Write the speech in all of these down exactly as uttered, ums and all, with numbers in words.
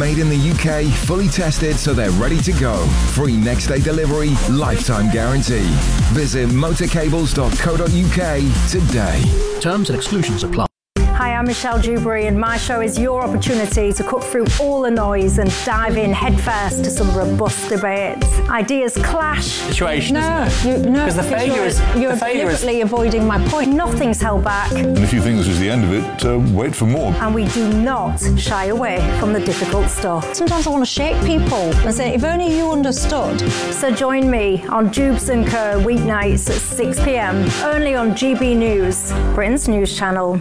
made in the U K, fully tested so they're ready to go. Free next day delivery, lifetime guarantee. Visit motorcables dot co dot U K today. Terms and exclusions apply. Hi, I'm Michelle Dewberry, and my show is your opportunity to cut through all the noise and dive in headfirst to some robust debates. Ideas clash. Situation, no, isn't it? You, no, because the failure you're, is you're the failure deliberately is... avoiding my point. Nothing's held back. And if you think this is the end of it, uh, wait for more. And we do not shy away from the difficult stuff. Sometimes I want to shake people and say, if only you understood. So join me on Jubes and Co weeknights at six p.m. only on G B News, Britain's news channel.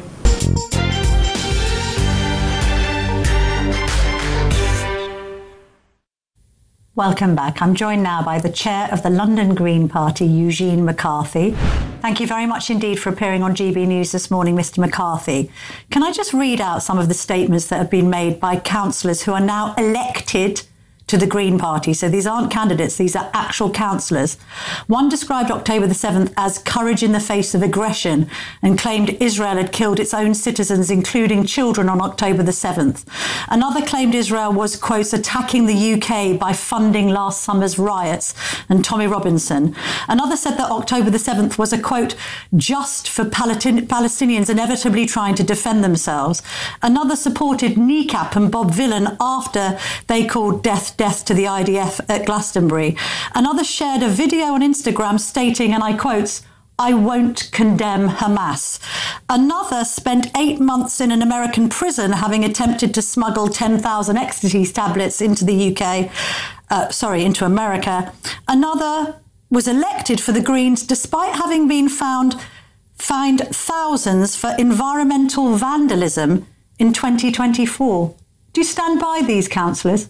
Welcome back. I'm joined now by the chair of the London Green Party, Eugene McCarthy. Thank you very much indeed for appearing on G B News this morning, Mister McCarthy. Can I just read out some of the statements that have been made by councillors who are now elected to the Green Party? So these aren't candidates, these are actual councillors. One described October the seventh as courage in the face of aggression and claimed Israel had killed its own citizens, including children, on October the seventh. Another claimed Israel was, quote, attacking the U K by funding last summer's riots, and Tommy Robinson. Another said that October the seventh was a, quote, just for Palestin- Palestinians inevitably trying to defend themselves. Another supported Kneecap and Bob Villan after they called death death to the I D F at Glastonbury. Another shared a video on Instagram stating, and I quote, I won't condemn Hamas. Another spent eight months in an American prison having attempted to smuggle ten thousand ecstasy tablets into the U K, uh, sorry, into America. Another was elected for the Greens despite having been found fined thousands for environmental vandalism in twenty twenty-four. Do you stand by these councillors?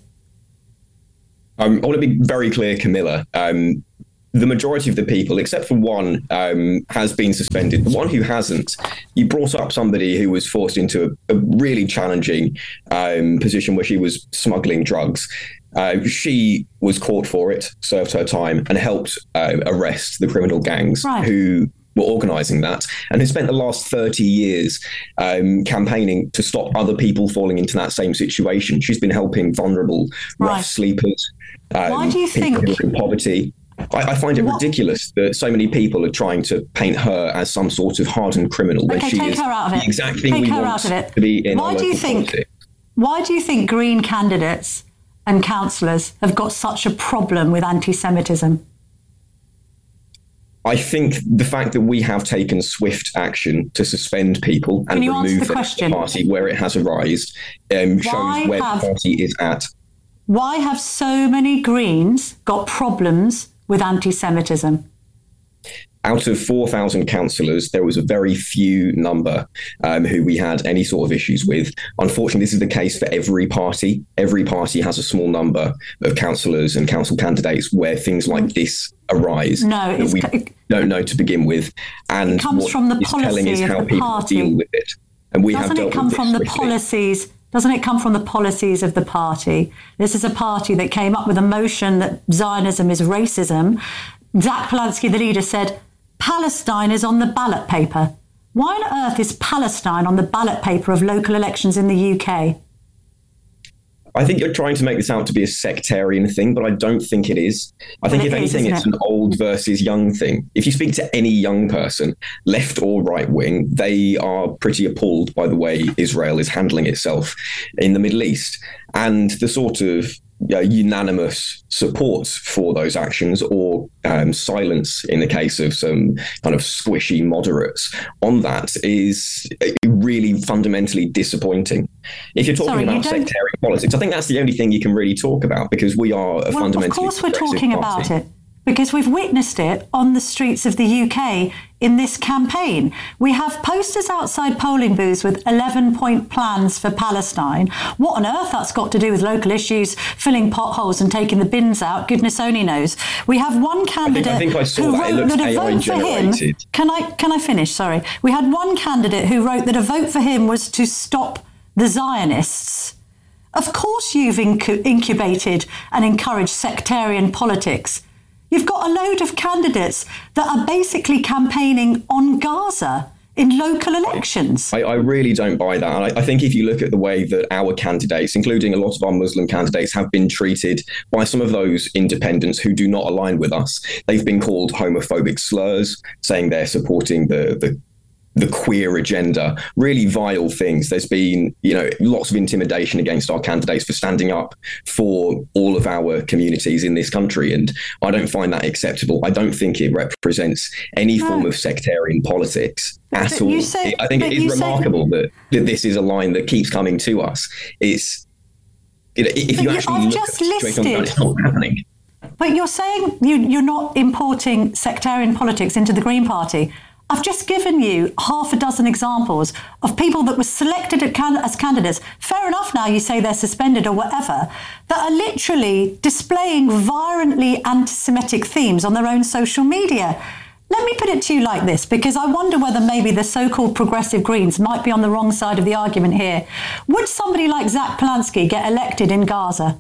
Um, I want to be very clear, Camilla. Um, the majority of the people, except for one, um, has been suspended. The one who hasn't, you brought up somebody who was forced into a, a really challenging um, position where she was smuggling drugs. Uh, she was caught for it, served her time, and helped uh, arrest the criminal gangs right. who were organising that, and has spent the last thirty years um, campaigning to stop other people falling into that same situation. She's been helping vulnerable, rough right. sleepers, um, Why do you people think... who are in poverty. I, I find it what? ridiculous that so many people are trying to paint her as some sort of hardened criminal when okay, she take is her out of it. the exact thing take we her want out of it. to be in why our do you local think? politics. Why do you think Green candidates and councillors have got such a problem with anti-Semitism? I think the fact that we have taken swift action to suspend people and remove them from the party where it has arisen um, shows where have, the party is at. Why have so many Greens got problems with anti-Semitism? Out of four thousand councillors, there was a very few number um, who we had any sort of issues with. Unfortunately, this is the case for every party. Every party has a small number of councillors and council candidates where things like this arise. No, it's, we don't know to begin with. And it comes what from the it's telling is policy how of the people party. deal with it. And we Doesn't have dealt it come with from this the swiftly. policies? Doesn't it come from the policies of the party? This is a party that came up with a motion that Zionism is racism. Zach Polanski, the leader, said, Palestine is on the ballot paper. Why on earth is Palestine on the ballot paper of local elections in the U K? I think you're trying to make this out to be a sectarian thing, but I don't think it is. I think well, if it anything, is, it's it? an old versus young thing. If you speak to any young person, left or right wing, they are pretty appalled by the way Israel is handling itself in the Middle East. And the sort of uh, unanimous support for those actions, or um, silence in the case of some kind of squishy moderates on that, is really fundamentally disappointing. If you're talking Sorry, about sectarian politics, I think that's the only thing you can really talk about, because we are a well, fundamentally of course we're talking party. about it, because we've witnessed it on the streets of the U K in this campaign. We have posters outside polling booths with eleven-point plans for Palestine. What on earth that's got to do with local issues, filling potholes and taking the bins out, goodness only knows. We have one candidate I think, I think I saw who that. wrote It looks that a A I vote for him... generated. Can I, can I finish? Sorry. We had one candidate who wrote that a vote for him was to stop the Zionists. Of course you've incu- incubated and encouraged sectarian politics. You've got a load of candidates that are basically campaigning on Gaza. in local elections. I, I really don't buy that. And I, I think if you look at the way that our candidates, including a lot of our Muslim candidates, have been treated by some of those independents who do not align with us, they've been called homophobic slurs, saying they're supporting the the the queer agenda, really vile things. There's been, you know, lots of intimidation against our candidates for standing up for all of our communities in this country. And I don't find that acceptable. I don't think it represents any no. form of sectarian politics at but all. Say, I think it is remarkable say, that, that this is a line that keeps coming to us. It's, you know, if you actually I've look just at the situation, it's not happening. But you're saying you, you're not importing sectarian politics into the Green Party. I've just given you half a dozen examples of people that were selected as candidates. Fair enough now, you say they're suspended or whatever, that are literally displaying violently anti-Semitic themes on their own social media. Let me put it to you like this, because I wonder whether maybe the so-called progressive Greens might be on the wrong side of the argument here. Would somebody like Zach Polanski get elected in Gaza?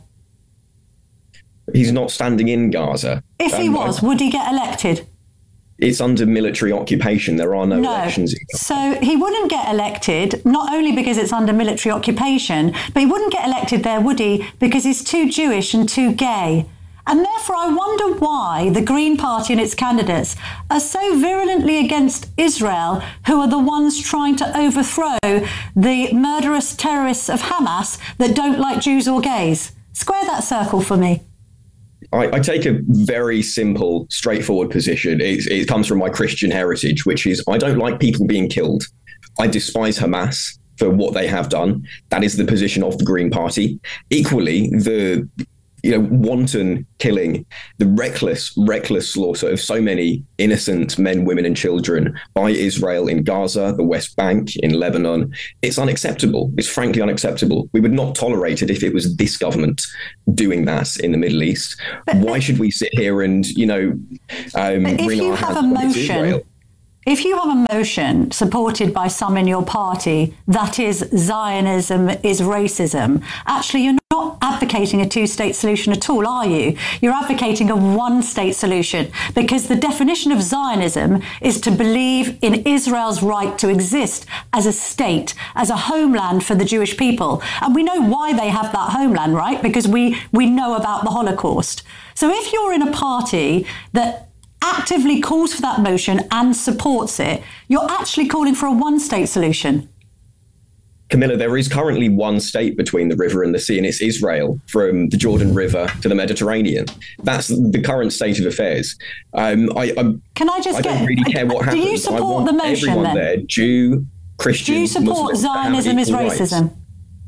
He's not standing in Gaza. If he um, was, I... would he get elected? It's under military occupation. There are no, no elections. So he wouldn't get elected, not only because it's under military occupation, but he wouldn't get elected there, would he? Because he's too Jewish and too gay. And therefore, I wonder why the Green Party and its candidates are so virulently against Israel, who are the ones trying to overthrow the murderous terrorists of Hamas that don't like Jews or gays. Square that circle for me. I, I take a very simple, straightforward position. It, it comes from my Christian heritage, which is I don't like people being killed. I despise Hamas for what they have done. That is the position of the Green Party. Equally, the you know wanton killing, the reckless, reckless slaughter of so many innocent men, women and children by Israel in Gaza, the West Bank, in Lebanon, it's unacceptable. It's frankly unacceptable. We would not tolerate it if it was this government doing that in the Middle East. But, Why should we sit here and, you know, um, bring our hands on Israel? If you have a motion supported by some in your party that is Zionism is racism, actually you're not advocating a two-state solution at all, are you? You're advocating a one-state solution, because the definition of Zionism is to believe in Israel's right to exist as a state, as a homeland for the Jewish people. And we know why they have that homeland, right? Because we, we know about the Holocaust. So if you're in a party that actively calls for that motion and supports it, you're actually calling for a one-state solution. Camilla, there is currently one state between the river and the sea, and it's Israel, from the Jordan River to the Mediterranean. That's the current state of affairs. Um, I, I, Can I just I get, don't really care what happens. Do you support I want the motion everyone then? There, Jew, Christian, Do you support Muslim, Zionism is racism? Rights.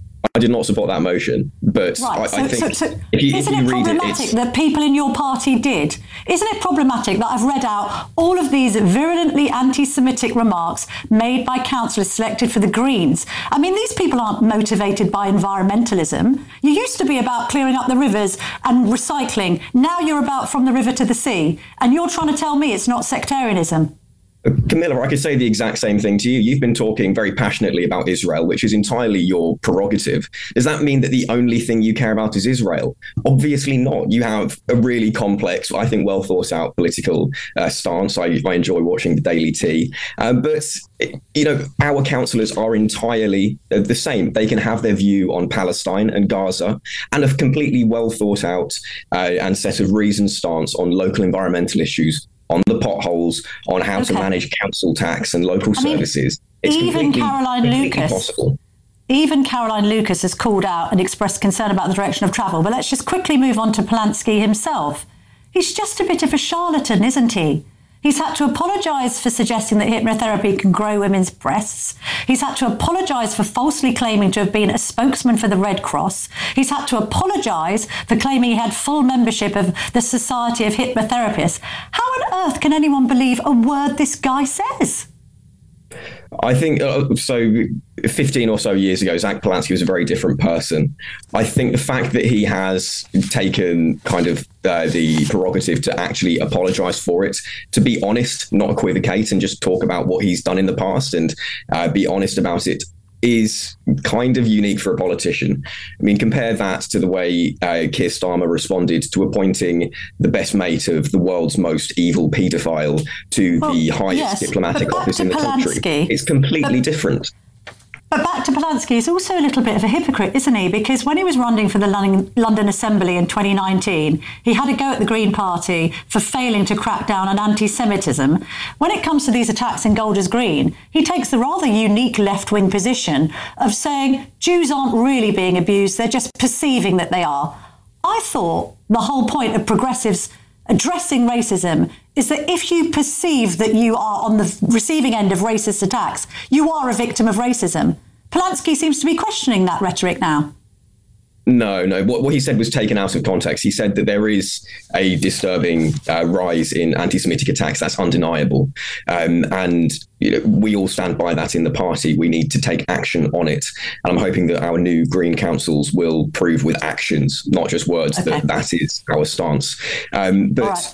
I did not support that motion, but right, I, so, I think so, so if you, isn't if you it read problematic it, that people in your party did? Isn't it problematic that I've read out all of these virulently anti-Semitic remarks made by councillors selected for the Greens? I mean, these people aren't motivated by environmentalism. You used to be about clearing up the rivers and recycling. Now you're about from the river to the sea, and you're trying to tell me it's not sectarianism. Camilla, I could say the exact same thing to you. You've been talking very passionately about Israel, which is entirely your prerogative. Does that mean that the only thing you care about is Israel? Obviously not. You have a really complex, I think, well thought out political uh, stance. I, I enjoy watching the Daily Tea. Uh, but, you know, our councillors are entirely uh, the same. They can have their view on Palestine and Gaza and a completely well thought out uh, and set of reasons stance on local environmental issues, on the potholes, on how okay. to manage council tax and local I services. Mean, it's even Caroline Lucas, possible. Even Caroline Lucas has called out and expressed concern about the direction of travel. But let's just quickly move on to Polanski himself. He's just a bit of a charlatan, isn't he? He's had to apologise for suggesting that hypnotherapy can grow women's breasts. He's had to apologise for falsely claiming to have been a spokesman for the Red Cross. He's had to apologise for claiming he had full membership of the Society of Hypnotherapists. How on earth can anyone believe a word this guy says? I think uh, so. fifteen or so years ago, Zach Polanski was a very different person. I think the fact that he has taken kind of uh, the prerogative to actually apologise for it, to be honest, not equivocate, and just talk about what he's done in the past and uh, be honest about it. is kind of unique for a politician. I mean, compare that to the way uh, Keir Starmer responded to appointing the best mate of the world's most evil paedophile to well, the highest yes, diplomatic office in the Polanski, country. It's completely but, different. But back to Polanski, he's also a little bit of a hypocrite, isn't he? Because when he was running for the London Assembly in twenty nineteen, he had a go at the Green Party for failing to crack down on anti-Semitism. When it comes to these attacks in Golders Green, he takes the rather unique left-wing position of saying Jews aren't really being abused, they're just perceiving that they are. I thought the whole point of progressives addressing racism is that if you perceive that you are on the receiving end of racist attacks, you are a victim of racism. Polanski seems to be questioning that rhetoric now. No, no. What, what he said was taken out of context. He said that there is a disturbing uh, rise in anti-Semitic attacks. That's undeniable. Um, and you know, we all stand by that in the party. We need to take action on it. And I'm hoping that our new Green councils will prove with actions, not just words, okay. that that is our stance. Um, but. All right.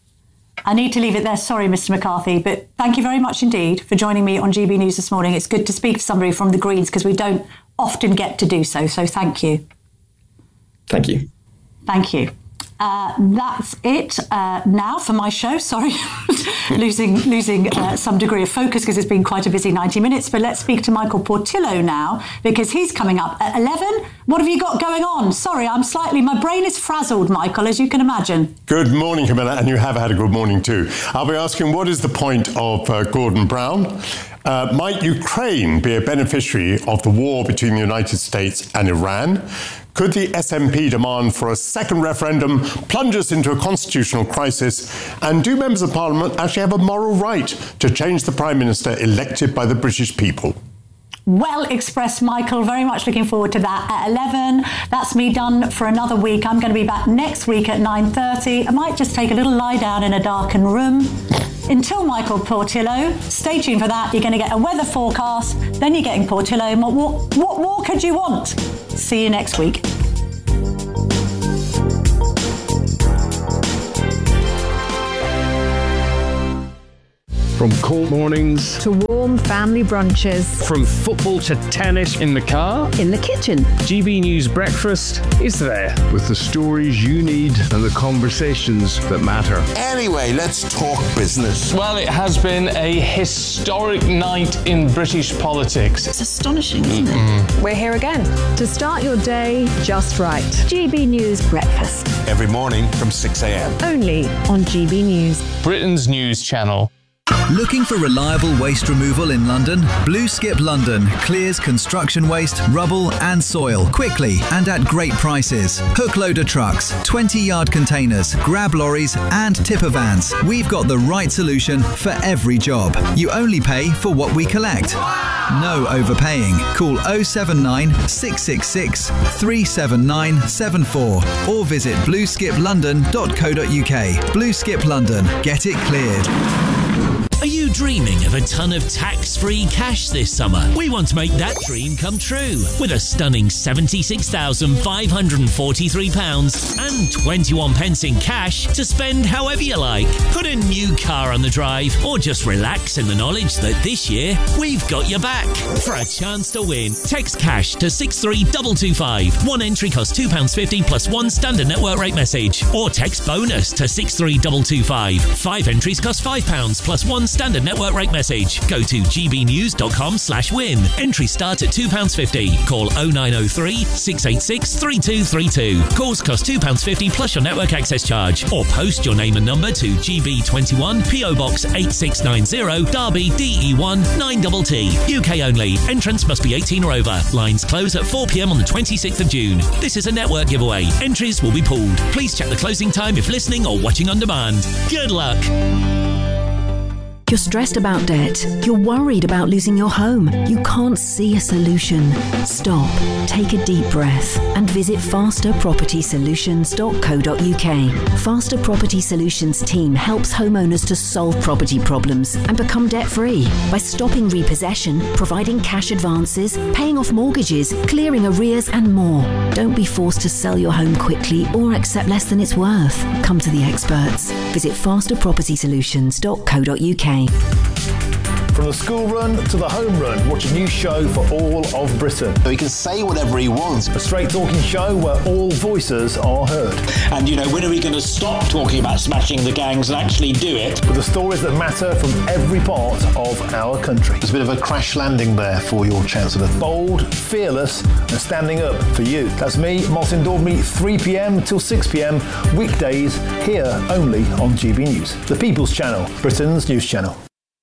I need to leave it there. Sorry, Mister McCarthy, but thank you very much indeed for joining me on G B News this morning. It's good to speak to somebody from the Greens because we don't often get to do so. So thank you. Thank you. Thank you. Uh, that's it uh, now for my show. Sorry, losing losing uh, some degree of focus because it's been quite a busy ninety minutes. But let's speak to Michael Portillo now because he's coming up at eleven. What have you got going on? Sorry, I'm slightly, my brain is frazzled, Michael, as you can imagine. Good morning, Camilla, and you have had a good morning too. I'll be asking what is the point of uh, Gordon Brown? Uh, might Ukraine be a beneficiary of the war between the United States and Iran? Could the S N P demand for a second referendum plunge us into a constitutional crisis? And do members of Parliament actually have a moral right to change the Prime Minister elected by the British people? Well expressed, Michael. Very much looking forward to that at eleven. That's me done for another week. I'm going to be back next week at nine thirty. I might just take a little lie down in a darkened room. Until Michael Portillo, stay tuned for that. You're going to get a weather forecast, then you're getting Portillo. What, what, what more could you want? See you next week. From cold mornings to warm family brunches, from football to tennis in the car, in the kitchen, G B News Breakfast is there with the stories you need and the conversations that matter. Anyway, let's talk business. Well, it has been a historic night in British politics. It's astonishing, isn't mm-hmm. it? We're here again to start your day just right. G B News Breakfast. Every morning from six a.m. Only on G B News. Britain's news channel. Looking for reliable waste removal in London? Blue Skip London clears construction waste, rubble and soil quickly and at great prices. Hook loader trucks, twenty yard containers, grab lorries and tipper vans. We've got the right solution for every job. You only pay for what we collect. No overpaying. Call oh seven nine, six six six, three seven nine seven four or visit blue skip london dot co dot uk. Blue Skip London. Get it cleared. Are you dreaming of a ton of tax-free cash this summer? We want to make that dream come true with a stunning seventy-six thousand five hundred forty-three pounds and twenty-one pence in cash to spend however you like. Put a new car on the drive or just relax in the knowledge that this year we've got your back. For a chance to win, text cash to six three two two five. One entry costs two pounds fifty plus one standard network rate message. Or text bonus to six three two two five. Five entries cost five pounds plus one standard network rate message. Go to gbnews.com slash win. Entries start at two pounds fifty. Call oh nine oh three, six eight six, three two three two. Calls cost two pounds fifty plus your network access charge. Or post your name and number to G B twenty-one, P O Box eight six nine zero, Derby D E one nine T T. U K only. Entrance must be eighteen or over. Lines close at four p.m. on the twenty-sixth of June. This is a network giveaway. Entries will be pooled. Please check the closing time if listening or watching on demand. Good luck. You're stressed about debt. You're worried about losing your home. You can't see a solution. Stop, take a deep breath and visit faster property solutions dot co dot uk. Faster Property Solutions team helps homeowners to solve property problems and become debt-free by stopping repossession, providing cash advances, paying off mortgages, clearing arrears and more. Don't be forced to sell your home quickly or accept less than it's worth. Come to the experts. Visit faster property solutions dot co dot uk. From the school run to the home run, watch a new show for all of Britain. He can say whatever he wants. A straight talking show where all voices are heard. And, you know, when are we going to stop talking about smashing the gangs and actually do it? With the stories that matter from every part of our country. There's a bit of a crash landing there for your Chancellor. Bold, fearless and standing up for you. That's me, Martin Daubney, three p.m. till six p.m. weekdays here only on G B News. The People's Channel, Britain's news channel.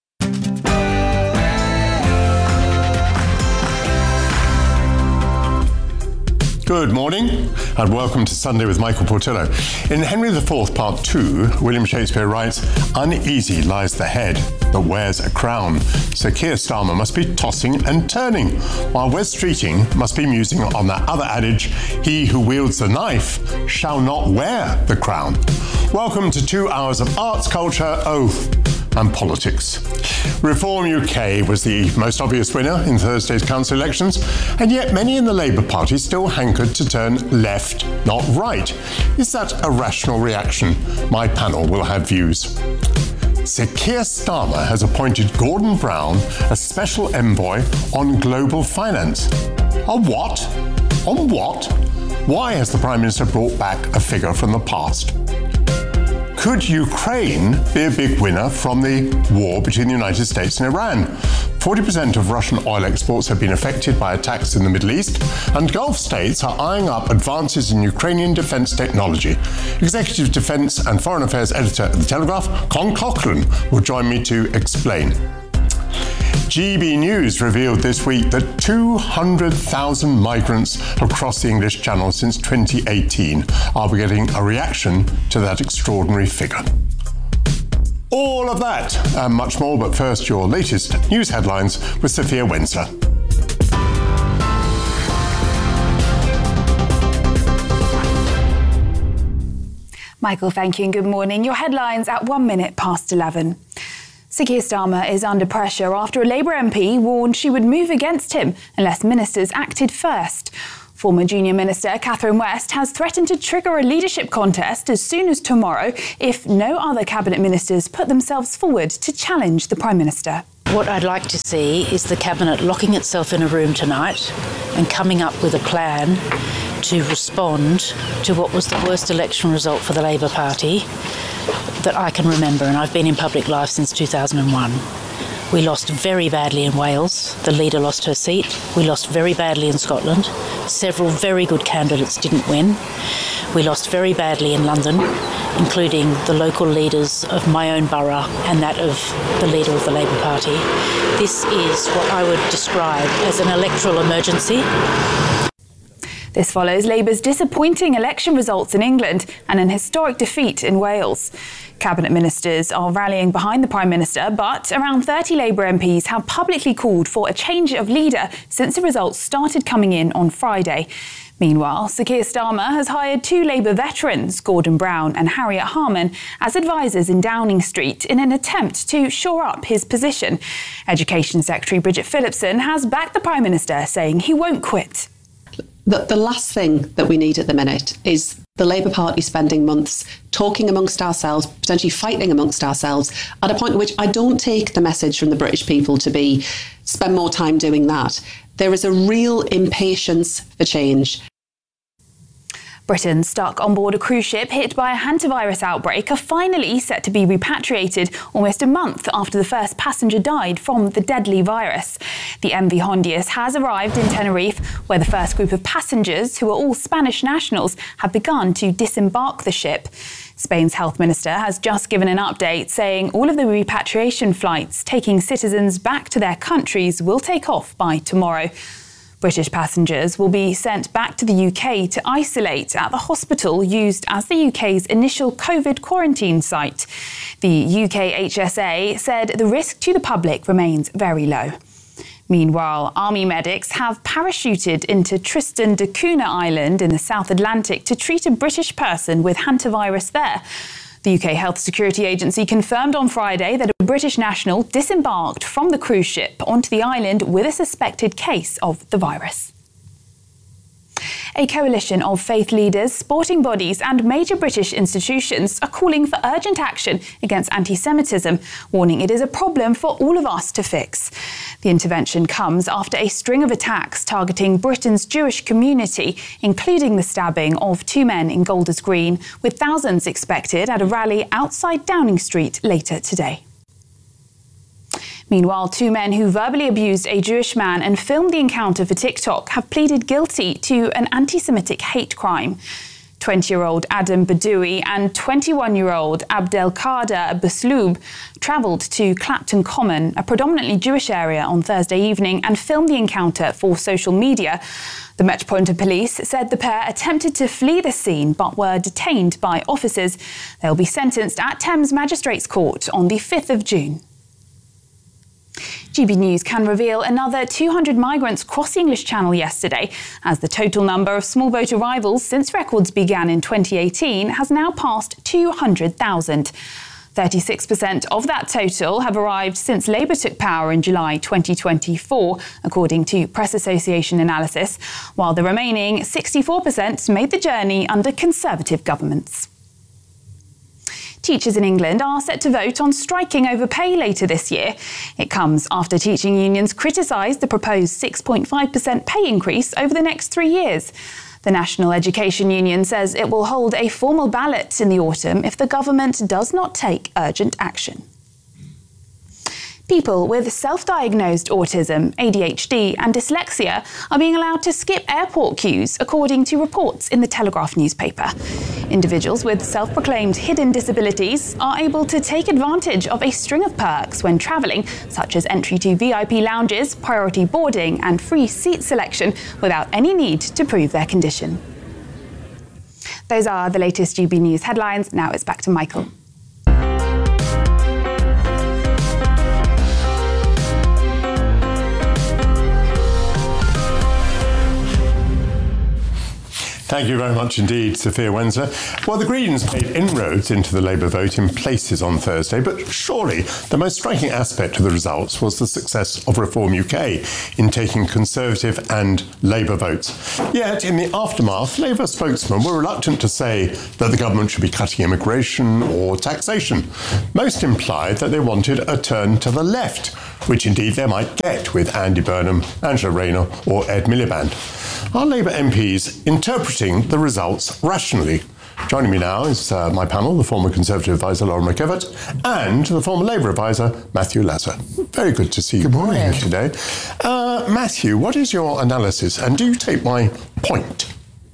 Good morning and welcome to Sunday with Michael Portillo. In Henry the Fourth, Part two, William Shakespeare writes, "Uneasy lies the head that wears a crown. Sir Keir Starmer must be tossing and turning, while Wes Streeting must be musing on that other adage, he who wields the knife shall not wear the crown." Welcome to two hours of arts, culture, oh, and politics. Reform U K was the most obvious winner in Thursday's council elections, and yet many in the Labour Party still hankered to turn left, not right. Is that a rational reaction? My panel will have views. Sir Keir Starmer has appointed Gordon Brown as special envoy on global finance. On what? On what? Why has the Prime Minister brought back a figure from the past? Could Ukraine be a big winner from the war between the United States and Iran? forty percent of Russian oil exports have been affected by attacks in the Middle East, and Gulf states are eyeing up advances in Ukrainian defense technology. Executive Defense and Foreign Affairs Editor at The Telegraph, Con Cochran, will join me to explain. G B News revealed this week that two hundred thousand migrants have crossed the English Channel since twenty eighteen. Are we getting a reaction to that extraordinary figure? All of that and much more, but first your latest news headlines with Sophia Wensler. Michael, thank you and good morning. Your headlines at one minute past eleven. Sir Keir Starmer is under pressure after a Labour M P warned she would move against him unless ministers acted first. Former Junior Minister Catherine West has threatened to trigger a leadership contest as soon as tomorrow if no other Cabinet ministers put themselves forward to challenge the Prime Minister. What I'd like to see is the Cabinet locking itself in a room tonight and coming up with a plan to respond to what was the worst election result for the Labour Party that I can remember, and I've been in public life since two thousand one. We lost very badly in Wales. The leader lost her seat. We lost very badly in Scotland. Several very good candidates didn't win. We lost very badly in London, including the local leaders of my own borough and that of the leader of the Labour Party. This is what I would describe as an electoral emergency. This follows Labour's disappointing election results in England and an historic defeat in Wales. Cabinet ministers are rallying behind the Prime Minister, but around thirty Labour M Ps have publicly called for a change of leader since the results started coming in on Friday. Meanwhile, Sir Keir Starmer has hired two Labour veterans, Gordon Brown and Harriet Harman, as advisers in Downing Street in an attempt to shore up his position. Education Secretary Bridget Phillipson has backed the Prime Minister, saying he won't quit. The, the last thing that we need at the minute is the Labour Party spending months talking amongst ourselves, potentially fighting amongst ourselves, at a point at which I don't take the message from the British people to be spend more time doing that. There is a real impatience for change. Britain stuck on board a cruise ship hit by a hantavirus outbreak are finally set to be repatriated almost a month after the first passenger died from the deadly virus. The M V Hondius has arrived in Tenerife, where the first group of passengers, who are all Spanish nationals, have begun to disembark the ship. Spain's health minister has just given an update saying all of the repatriation flights taking citizens back to their countries will take off by tomorrow. British passengers will be sent back to the U K to isolate at the hospital used as the U K's initial COVID quarantine site. The U K H S A said the risk to the public remains very low. Meanwhile, army medics have parachuted into Tristan da Cunha Island in the South Atlantic to treat a British person with hantavirus there. The U K Health Security Agency confirmed on Friday that a British national disembarked from the cruise ship onto the island with a suspected case of the virus. A coalition of faith leaders, sporting bodies and major British institutions are calling for urgent action against anti-Semitism, warning it is a problem for all of us to fix. The intervention comes after a string of attacks targeting Britain's Jewish community, including the stabbing of two men in Golders Green, with thousands expected at a rally outside Downing Street later today. Meanwhile, two men who verbally abused a Jewish man and filmed the encounter for TikTok have pleaded guilty to an anti-Semitic hate crime. twenty-year-old Adam Badoui and twenty-one-year-old Abdelkader Basloub travelled to Clapton Common, a predominantly Jewish area, on Thursday evening and filmed the encounter for social media. The Metropolitan Police said the pair attempted to flee the scene but were detained by officers. They'll be sentenced at Thames Magistrates Court on the fifth of June. G B News can reveal another two hundred migrants crossed the English Channel yesterday, as the total number of small boat arrivals since records began in twenty eighteen has now passed two hundred thousand. thirty-six percent of that total have arrived since Labour took power in July twenty twenty-four, according to Press Association analysis, while the remaining sixty-four percent made the journey under Conservative governments. Teachers in England are set to vote on striking over pay later this year. It comes after teaching unions criticised the proposed six point five percent pay increase over the next three years. The National Education Union says it will hold a formal ballot in the autumn if the government does not take urgent action. People with self-diagnosed autism, A D H D and dyslexia are being allowed to skip airport queues, according to reports in the Telegraph newspaper. Individuals with self-proclaimed hidden disabilities are able to take advantage of a string of perks when travelling, such as entry to V I P lounges, priority boarding and free seat selection, without any need to prove their condition. Those are the latest G B News headlines. Now it's back to Michael. Thank you very much indeed, Sophia Wensler. Well, the Greens made inroads into the Labour vote in places on Thursday, but surely the most striking aspect of the results was the success of Reform U K in taking Conservative and Labour votes. Yet, in the aftermath, Labour spokesmen were reluctant to say that the government should be cutting immigration or taxation. Most implied that they wanted a turn to the left, which indeed they might get with Andy Burnham, Angela Rayner or Ed Miliband. Are Labour M Ps interpreting the results rationally? Joining me now is uh, my panel, the former Conservative advisor Lauren McEvert and the former Labour advisor Matthew Lazar. Very good to see you here today. Uh, Matthew, what is your analysis, and do you take my point?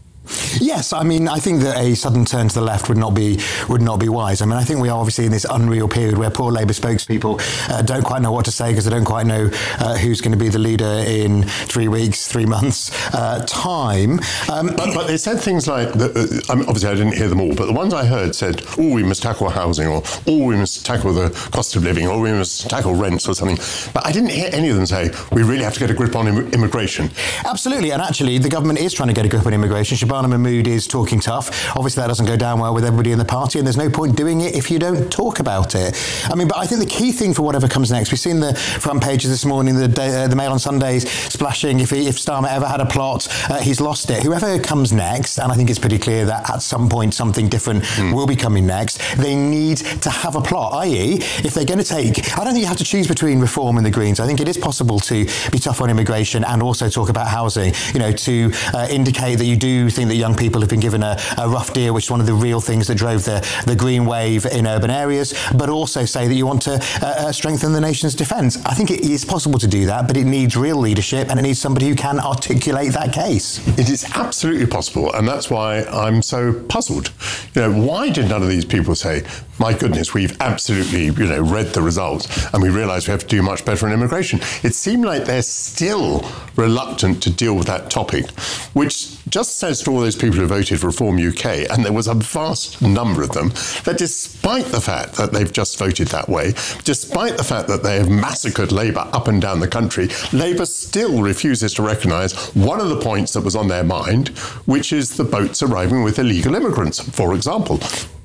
Yes, I mean, I think that a sudden turn to the left would not be would not be wise. I mean, I think we are obviously in this unreal period where poor Labour spokespeople uh, don't quite know what to say because they don't quite know uh, who's going to be the leader in three weeks, three months uh, time. Um, but, but they said things like, the, uh, I mean, obviously I didn't hear them all, but the ones I heard said, oh, we must tackle housing, or oh, we must tackle the cost of living, or we must tackle rents or something. But I didn't hear any of them say, we really have to get a grip on im- immigration. Absolutely, and actually the government is trying to get a grip on immigration. Shabana Mahmood is talking tough. Obviously that doesn't go down well with everybody in the party, and there's no point doing it if you don't talk about it. I mean, but I think the key thing for whatever comes next, we've seen the front pages this morning, the, day, uh, the Mail on Sundays splashing, if, he, if Starmer ever had a plot, uh, he's lost it. Whoever comes next, and I think it's pretty clear that at some point something different mm. will be coming next, they need to have a plot, that is if they're going to take, I don't think you have to choose between Reform and the Greens. I think it is possible to be tough on immigration and also talk about housing, you know, to uh, indicate that you do think that young people People have been given a, a rough deal, which is one of the real things that drove the, the green wave in urban areas, but also say that you want to uh, uh, strengthen the nation's defence. I think it is possible to do that, but it needs real leadership and it needs somebody who can articulate that case. It is absolutely possible, and that's why I'm so puzzled. You know, why did none of these people say, my goodness, we've absolutely, you know, read the results and we realise we have to do much better in immigration? It seemed like they're still reluctant to deal with that topic, which just says to all those people who voted for Reform U K, and there was a vast number of them, that despite the fact that they've just voted that way, despite the fact that they have massacred Labour up and down the country, Labour still refuses to recognise one of the points that was on their mind, which is the boats arriving with illegal immigrants, for example.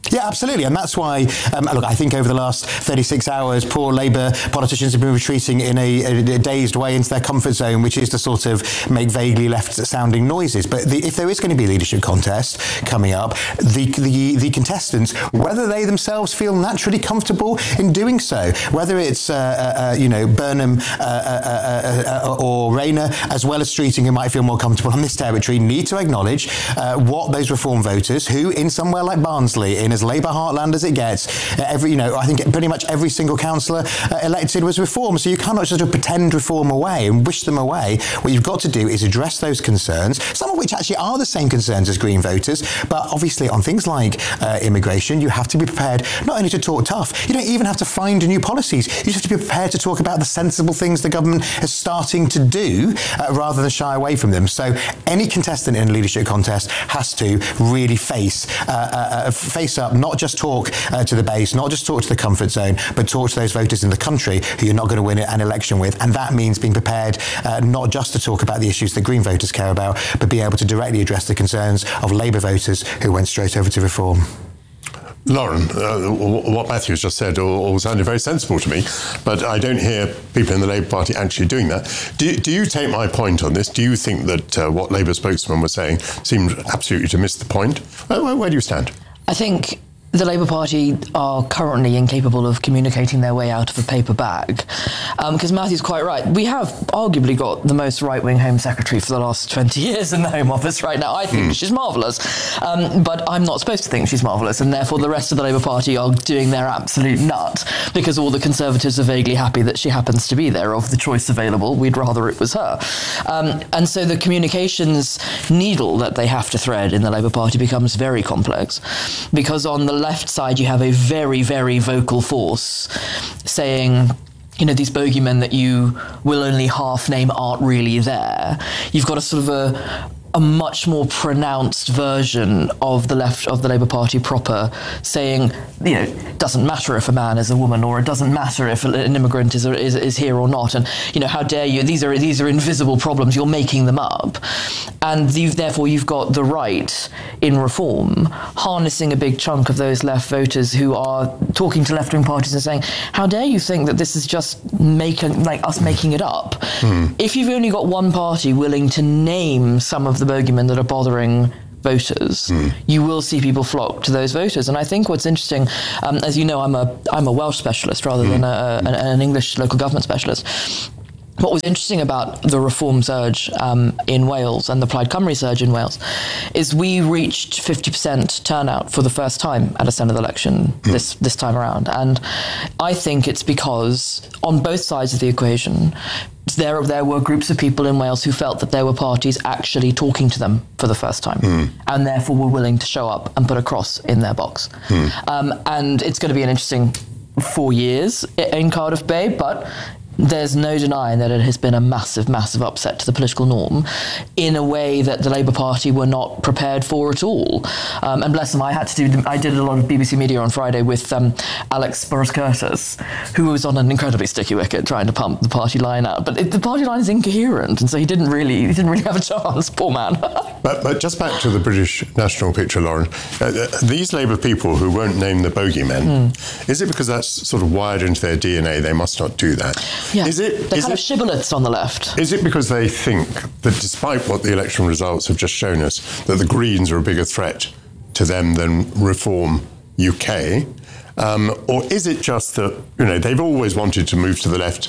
Yeah, absolutely. And that's why, um, look, I think over the last thirty-six hours, poor Labour politicians have been retreating in a, a dazed way into their comfort zone, which is to sort of make vaguely left-sounding noises. But the, if there is going to be a leadership contest coming up, the, the, the contestants, whether they themselves feel naturally comfortable in doing so, whether it's, uh, uh, you know, Burnham uh, uh, uh, uh, or Rayner, as well as Streeting, who might feel more comfortable on this territory, need to acknowledge uh, what those Reform voters, who in somewhere like Barnsley, in as Labour heartland as it gets, uh, every, you know, I think pretty much every single councillor uh, elected was Reform. So you cannot just sort of pretend Reform away and wish them away. What you've got to do is address those concerns, some of which actually are the same concerns as Green voters, but obviously on things like uh, immigration, you have to be prepared not only to talk tough, you don't even have to find new policies. You just have to be prepared to talk about the sensible things the government is starting to do uh, rather than shy away from them. So any contestant in a leadership contest has to really face uh, uh, face up, not just talk uh, to the base, not just talk to the comfort zone, but talk to those voters in the country who you're not going to win an election with. And that means being prepared uh, not just to talk about the issues that Green voters care about, but be able to directly address the concerns of Labour voters who went straight over to Reform. Lauren, uh, what Matthew's just said all, all sounded very sensible to me, but I don't hear people in the Labour Party actually doing that. Do, do you take my point on this? Do you think that uh, what Labour spokesman was saying seemed absolutely to miss the point? Where, where, where do you stand? I think the Labour Party are currently incapable of communicating their way out of a paper bag. Because um, Matthew's quite right. We have arguably got the most right-wing Home Secretary for the last twenty years in the Home Office right now. I think mm. she's marvellous. Um, but I'm not supposed to think she's marvellous, and therefore the rest of the Labour Party are doing their absolute nut, because all the Conservatives are vaguely happy that she happens to be there. Of the choice available, we'd rather it was her. Um, and so the communications needle that they have to thread in the Labour Party becomes very complex, because on the left side you have a very, very vocal force saying, you know, these bogeymen that you will only half name aren't really there. You've got a sort of a a much more pronounced version of the left of the Labour Party proper, saying, you know, it doesn't matter if a man is a woman, or it doesn't matter if an immigrant is is, is here or not, and you know, how dare you? These are these are invisible problems. You're making them up, and you've, therefore you've got the right in Reform harnessing a big chunk of those left voters who are talking to left-wing parties and saying, how dare you think that this is just making like us making it up? Mm. If you've only got one party willing to name some of the bogeymen that are bothering voters, mm. you will see people flock to those voters. And I think what's interesting, um, as you know, I'm a I'm a Welsh specialist rather mm. than a, an, an English local government specialist. What was interesting about the Reform surge um, in Wales and the Plaid Cymru surge in Wales is we reached fifty percent turnout for the first time at a Senedd election mm. this this time around. And I think it's because on both sides of the equation, There, there were groups of people in Wales who felt that there were parties actually talking to them for the first time mm. and therefore were willing to show up and put a cross in their box. Mm. Um, and it's going to be an interesting four years in Cardiff Bay, but there's no denying that it has been a massive, massive upset to the political norm in a way that the Labour Party were not prepared for at all. Um, and bless them, I had to do, I did a lot of B B C Media on Friday with um, Alex Burrows-Curtis, who was on an incredibly sticky wicket trying to pump the party line out. But it, the party line is incoherent, and so he didn't really, he didn't really have a chance, poor man. but, but just back to the British national picture, Lauren, uh, these Labour people who won't name the bogeymen, mm. is it because that's sort of wired into their D N A, they must not do that? Yeah, is it, they're is kind it, of shibboleths on the left. Is it because they think that despite what the election results have just shown us, that the Greens are a bigger threat to them than Reform U K? Um, or is it just that, you know, they've always wanted to move to the left,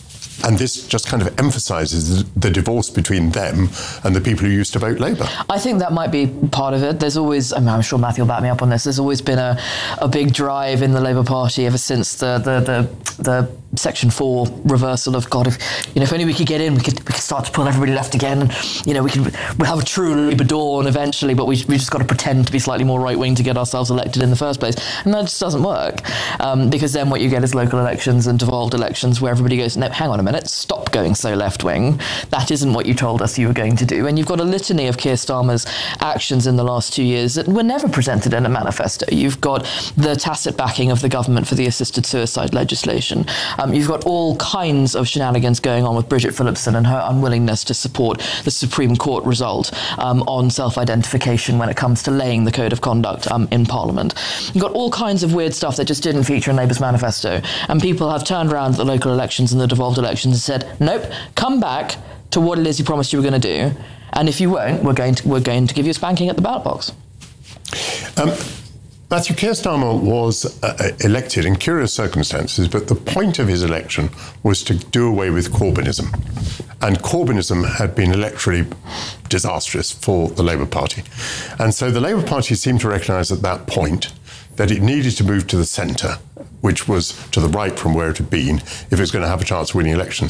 and this just kind of emphasises the divorce between them and the people who used to vote Labour? I think that might be part of it. There's always, I mean, I'm sure Matthew will back me up on this, there's always been a, a big drive in the Labour Party ever since the the the, the Section four reversal of, God, if you know, if only we could get in, we could we could start to pull everybody left again, and you know, we can we'll have a true Labour dawn eventually, but we we just got to pretend to be slightly more right wing to get ourselves elected in the first place, and that just doesn't work, um, because then what you get is local elections and devolved elections where everybody goes, no, hang on a minute, stop going so left wing. That isn't what you told us you were going to do, and you've got a litany of Keir Starmer's actions in the last two years that were never presented in a manifesto. You've got the tacit backing of the government for the assisted suicide legislation. Um, you've got all kinds of shenanigans going on with Bridget Phillipson and her unwillingness to support the Supreme Court result um, on self-identification when it comes to laying the code of conduct um, in Parliament. You've got all kinds of weird stuff that just didn't feature in Labour's manifesto, and people have turned around at the local elections and the devolved elections and said, nope, come back to what it is you promised you were going to do, and if you won't, we're going to, we're going to give you a spanking at the ballot box. Um, Matthew, Keir Starmer was uh, elected in curious circumstances, but the point of his election was to do away with Corbynism. And Corbynism had been electorally disastrous for the Labour Party. And so the Labour Party seemed to recognise at that point that it needed to move to the centre, which was to the right from where it had been, if it was going to have a chance of winning elections.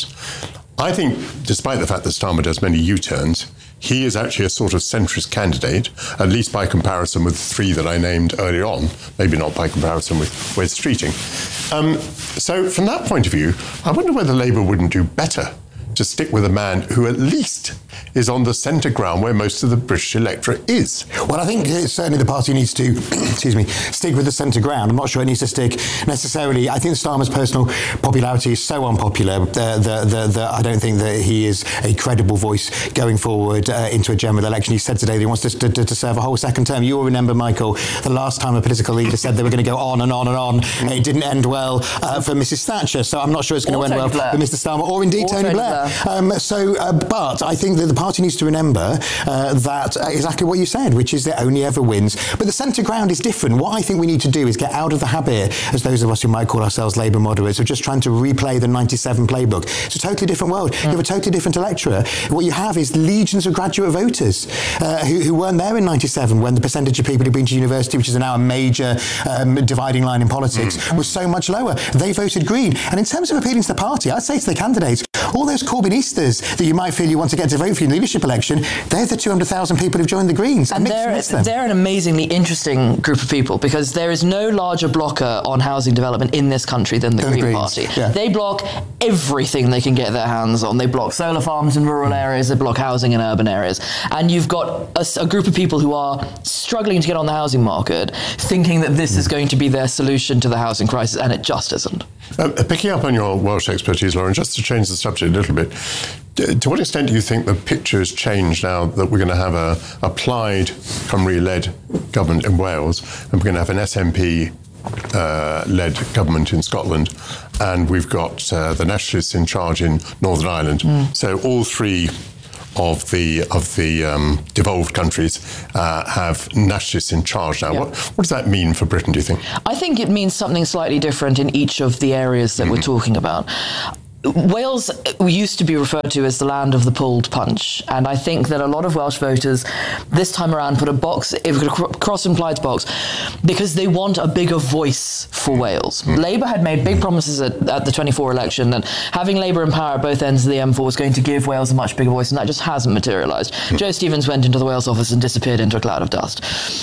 I think, despite the fact that Starmer does many U-turns, he is actually a sort of centrist candidate, at least by comparison with the three that I named earlier on, maybe not by comparison with Wes Streeting. Um, so from that point of view, I wonder whether Labour wouldn't do better to stick with a man who at least is on the centre ground where most of the British electorate is. Well, I think certainly the party needs to, excuse me, stick with the centre ground. I'm not sure it needs to stick necessarily. I think Starmer's personal popularity is so unpopular that the, the, the, I don't think that he is a credible voice going forward uh, into a general election. He said today that he wants to, to, to serve a whole second term. You will remember, Michael, the last time a political leader said they were going to go on and on and on. It didn't end well uh, for Missus Thatcher, so I'm not sure it's going to end well Blair. for Mister Starmer or indeed or Tony, Tony Blair. Blair. Um, so, uh, but I think that the party needs to remember uh, that uh, exactly what you said, which is that only ever wins. But the centre ground is different. What I think we need to do is get out of the habit, as those of us who might call ourselves Labour moderates, of just trying to replay the ninety-seven playbook. It's a totally different world. Mm. You have a totally different electorate. What you have is legions of graduate voters uh, who, who weren't there in ninety-seven when the percentage of people who've been to university, which is now a major um, dividing line in politics, mm. was so much lower. They voted Green. And in terms of appealing to the party, I'd say to the candidates, all those Corbynistas that you might feel you want to get to vote for you in the leadership election, they're the two hundred thousand people who've joined the Greens. And they're, they're an amazingly interesting group of people, because there is no larger blocker on housing development in this country than the Green Greens. Party. Yeah. They block everything they can get their hands on. They block solar farms in rural areas, they block housing in urban areas. And you've got a, a group of people who are struggling to get on the housing market, thinking that this is going to be their solution to the housing crisis, and it just isn't. Uh, picking up on your Welsh expertise, Lauren, just to change the subject a little bit, to what extent do you think the picture has changed now that we're going to have a, a Plaid Cymru-led government in Wales, and we're going to have an S N P uh, led government in Scotland, and we've got uh, the Nationalists in charge in Northern Ireland. Mm. So all three of the of the um, devolved countries uh, have nationalists in charge now. Yeah. What, what does that mean for Britain, do you think? I think it means something slightly different in each of the areas that mm-hmm. we're talking about. Wales used to be referred to as the land of the pulled punch, and I think that a lot of Welsh voters this time around put a box, a cross in Plaid's box, because they want a bigger voice for Wales. Mm. Labour had made big promises at, at the twenty-four election that having Labour in power at both ends of the M four was going to give Wales a much bigger voice, and that just hasn't materialised. Mm. Joe Stevens went into the Wales office and disappeared into a cloud of dust.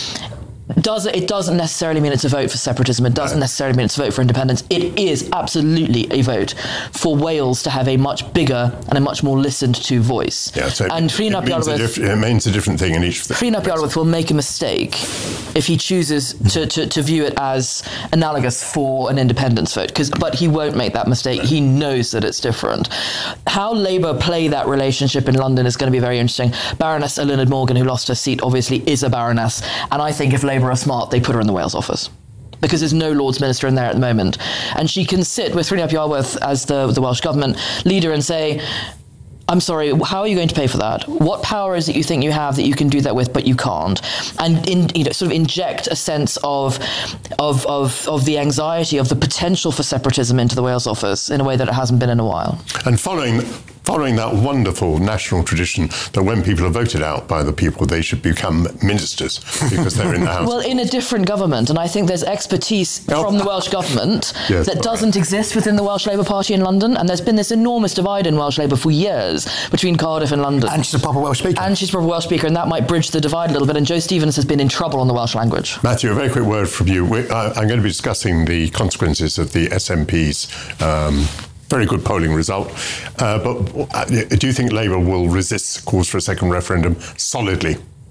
Does it, it doesn't necessarily mean it's a vote for separatism. It doesn't necessarily mean it's a vote for independence. It is absolutely a vote for Wales to have a much bigger and a much more listened to voice. Yeah, so and it, it, means diff- it means a different thing in each of the... Fianna Fáil will make a mistake if he chooses to, to, to view it as analogous for an independence vote, because but he won't make that mistake. He knows that it's different. How Labour play that relationship in London is going to be very interesting. Baroness Eluned Morgan, who lost her seat, obviously is a baroness, and I think if Labour are smart, they put her in the Wales office, because there's no Lords Minister in there at the moment, and she can sit with Ffrind ap Iorwerth as the, the Welsh Government leader and say, I'm sorry, how are you going to pay for that? What power is it you think you have that you can do that with, but you can't? And in, you know, sort of inject a sense of, of, of, of the anxiety of the potential for separatism into the Wales office in a way that it hasn't been in a while. And following... Following that wonderful national tradition that when people are voted out by the people, they should become ministers because they're in the House. Well, in a different government, and I think there's expertise oh. from the Welsh Government yes, that doesn't right. exist within the Welsh Labour Party in London, and there's been this enormous divide in Welsh Labour for years between Cardiff and London. And she's a proper Welsh speaker. And she's a proper Welsh speaker, and that might bridge the divide a little bit, and Joe Stevens has been in trouble on the Welsh language. Matthew, a very quick word from you. We're, uh, I'm going to be discussing the consequences of the S N P's um, very good polling result. Uh, but do you think Labour will resist calls for a second referendum solidly?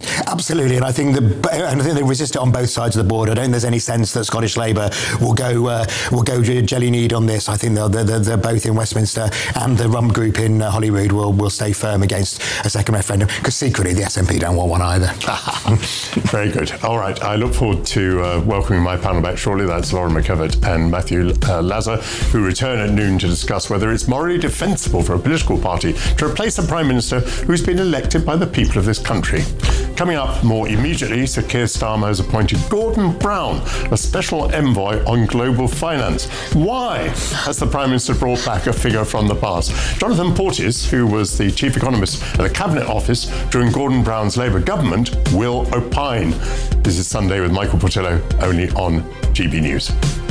Absolutely, and I think the and I think they resist it on both sides of the board. I don't think there's any sense that Scottish Labour will go uh, will go jelly kneed on this. I think they'll, they're, they're both in Westminster, and the Rum Group in uh, Holyrood will will stay firm against a second referendum, because secretly the S N P don't want one either. Very good. All right, I look forward to uh, welcoming my panel back shortly. That's Laura McKevitt and Matthew uh, Lazar, who return at noon to discuss whether it's morally defensible for a political party to replace a Prime Minister who's been elected by the people of this country. Coming up more immediately, Sir Keir Starmer has appointed Gordon Brown a special envoy on global finance. Why has the Prime Minister brought back a figure from the past? Jonathan Porteous, who was the Chief Economist at the Cabinet Office during Gordon Brown's Labour government, will opine. This is Sunday with Michael Portillo, only on G B News.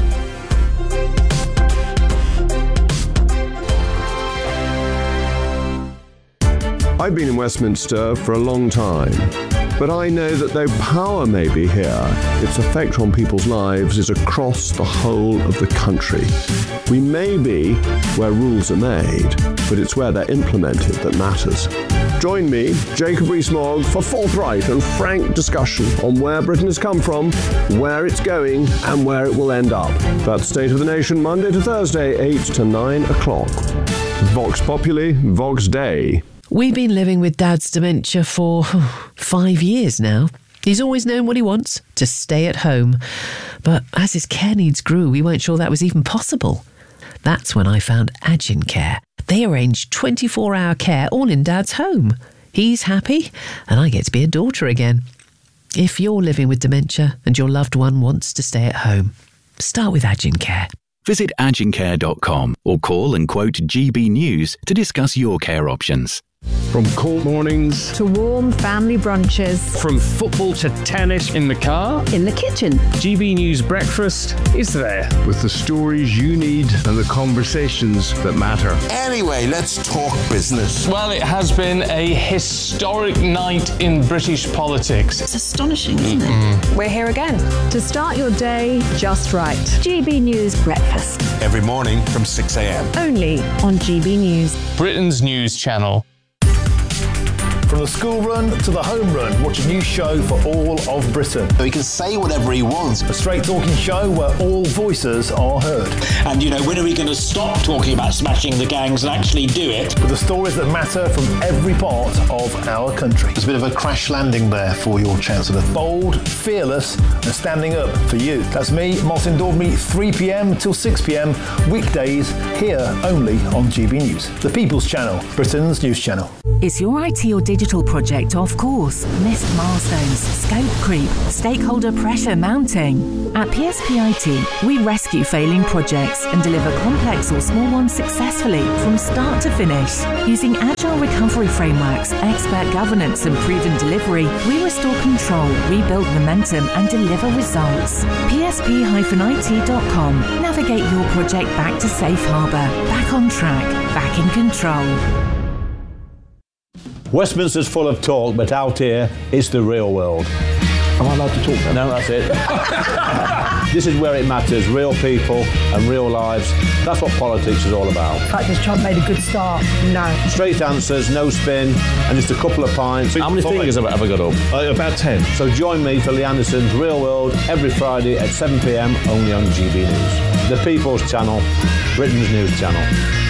I've been in Westminster for a long time, but I know that though power may be here, its effect on people's lives is across the whole of the country. We may be where rules are made, but it's where they're implemented that matters. Join me, Jacob Rees-Mogg, for forthright and frank discussion on where Britain has come from, where it's going, and where it will end up. That's State of the Nation, Monday to Thursday, eight to nine o'clock. Vox Populi, Vox Dei. We've been living with Dad's dementia for five years now. He's always known what he wants, to stay at home. But as his care needs grew, we weren't sure that was even possible. That's when I found Agin Care. They arrange twenty-four hour care all in Dad's home. He's happy, and I get to be a daughter again. If you're living with dementia and your loved one wants to stay at home, start with Agin Care. Visit agincare dot com or call and quote G B News to discuss your care options. From cold mornings to warm family brunches, from football to tennis in the car, in the kitchen, G B News Breakfast is there. with the stories you need and the conversations that matter. Anyway, let's talk business. Well, it has been a historic night in British politics. It's astonishing, isn't it? We're here again to start your day just right. G B News Breakfast, Every morning from six a.m. only on G B News. Britain's news channel. From the school run to the home run, watch a new show for all of Britain. So he can say whatever he wants. A straight talking show where all voices are heard. And, you know, when are we going to stop talking about smashing the gangs and actually do it? With the stories that matter from every part of our country. There's a bit of a crash landing there for your Chancellor. Bold, fearless, and standing up for you. That's me, Martin Daubney, three p.m. till six p.m. weekdays here only on G B News. The People's Channel, Britain's news channel. Is your I T or digital project off course? Missed milestones, scope creep, stakeholder pressure mounting? At P S P I T, we rescue failing projects and deliver complex or small ones successfully from start to finish. Using agile recovery frameworks, expert governance and proven delivery, we restore control, rebuild momentum and deliver results. P S P I T dot com. Navigate your project back to safe harbour, back on track, back in control. Westminster's full of talk, but out here, it's the real world. Am I allowed to talk now? No, that's it. This is where it matters, real people and real lives. That's what politics is all about. In fact, has Trump made a good start? No. Straight answers, no spin, and just a couple of pints. How many fingers have I got up? Uh, about ten. So join me for Lee Anderson's Real World every Friday at seven p.m. only on G B News. The People's Channel, Britain's news channel.